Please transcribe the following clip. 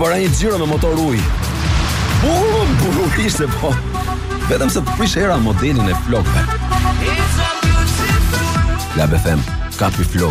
para një xhiro me motor ujë. Bukur ishte po. Vetëm se të prish era modelin e flokëve. Klab FM, kapi flok.